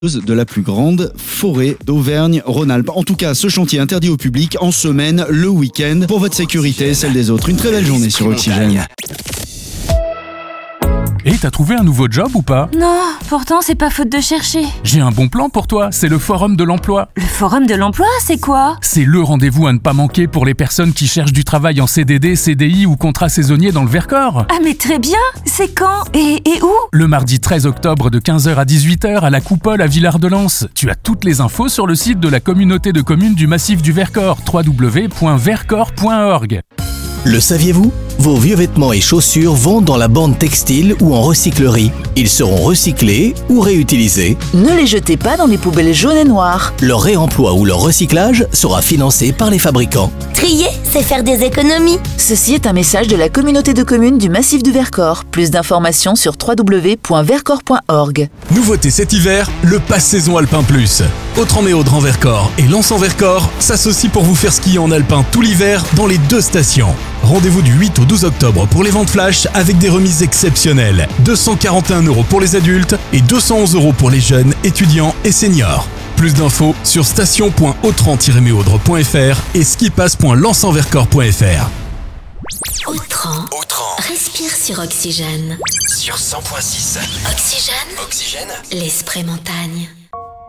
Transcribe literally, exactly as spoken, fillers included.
de la plus grande forêt d'Auvergne-Rhône-Alpes. En tout cas, ce chantier interdit au public en semaine, le week-end, pour votre sécurité et celle des autres. Une très belle journée sur Oxygène. Et t'as trouvé un nouveau job ou pas? Non, pourtant c'est pas faute de chercher. J'ai un bon plan pour toi, c'est le Forum de l'Emploi. Le Forum de l'Emploi, c'est quoi? C'est le rendez-vous à ne pas manquer pour les personnes qui cherchent du travail en C D D, C D I ou contrat saisonnier dans le Vercors. Ah mais très bien, c'est quand? Et, et où? Le mardi treize octobre de quinze heures à dix-huit heures à la Coupole à Villard-de-Lans. Tu as toutes les infos sur le site de la communauté de communes du Massif du Vercors, w w w point vercors point org. Le saviez-vous? Vos vieux vêtements et chaussures vont dans la bande textile ou en recyclerie. Ils seront recyclés ou réutilisés. Ne les jetez pas dans les poubelles jaunes et noires. Leur réemploi ou leur recyclage sera financé par les fabricants. Trier, c'est faire des économies. Ceci est un message de la communauté de communes du Massif du Vercors. Plus d'informations sur w w w point vercors point org. Nouveauté cet hiver, le pass saison Alpin Plus. Autran-Méaudre en Vercors et Lens en Vercors s'associent pour vous faire skier en alpin tout l'hiver dans les deux stations. Rendez-vous du huit au douze octobre pour les ventes flash avec des remises exceptionnelles. deux cent quarante et un euros pour les adultes et deux cent onze euros pour les jeunes, étudiants et seniors. Plus d'infos sur station point autran tiret méaudre point f r et skipass point lens en vercors point f r. Autran. Autran. Respire sur Oxygène. Sur cent point six. Oxygène. Oxygène. L'esprit montagne.